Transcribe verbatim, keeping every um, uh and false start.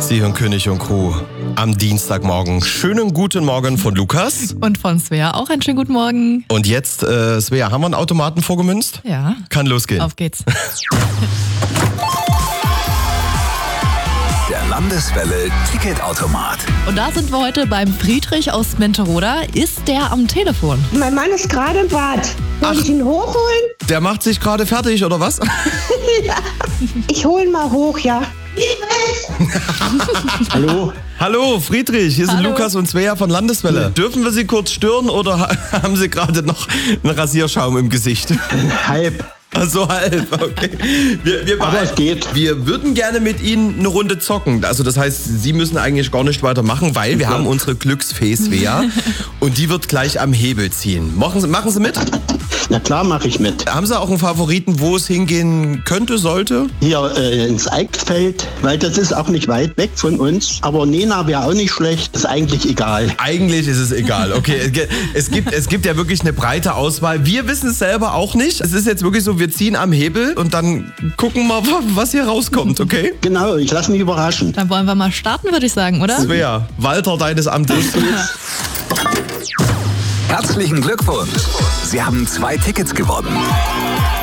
Sie hören König und Crew am Dienstagmorgen. Schönen guten Morgen von Lukas. Und von Svea auch einen schönen guten Morgen. Und jetzt, äh, Svea, haben wir einen Automaten vorgemünzt? Ja. Kann losgehen. Auf geht's. Der Landeswelle Ticketautomat. Und da sind wir heute beim Friedrich aus Menteroda. Ist der am Telefon? Mein Mann ist gerade im Bad. Soll Ach. ich ihn hochholen? Der macht sich gerade fertig, oder was? Ja. Ich hole ihn mal hoch, ja. Hallo? Hallo, Friedrich, hier sind Hallo. Lukas und Svea von Landeswelle. Ja. Dürfen wir Sie kurz stören oder ha- haben Sie gerade noch einen Rasierschaum im Gesicht? Halb. Ach so, halb, okay. Wir, wir, Aber es geht. wir würden gerne mit Ihnen eine Runde zocken. Also das heißt, Sie müssen eigentlich gar nicht weitermachen, weil wir haben unsere Glücksfee Svea und die wird gleich am Hebel ziehen. Machen Sie, machen Sie mit? Na klar, mache ich mit. Haben Sie auch einen Favoriten, wo es hingehen könnte, sollte? Hier äh, ins Eichsfeld, weil das ist auch nicht weit weg von uns. Aber Nena wäre auch nicht schlecht, ist eigentlich egal. Eigentlich ist es egal. Okay, es gibt, es gibt ja wirklich eine breite Auswahl. Wir wissen es selber auch nicht. Es ist jetzt wirklich so, wir ziehen am Hebel und dann gucken wir, was hier rauskommt, okay? Genau, ich lasse mich überraschen. Dann wollen wir mal starten, würde ich sagen, oder? Svea, Walter deines Amtes. Herzlichen Glückwunsch. Sie haben zwei Tickets gewonnen.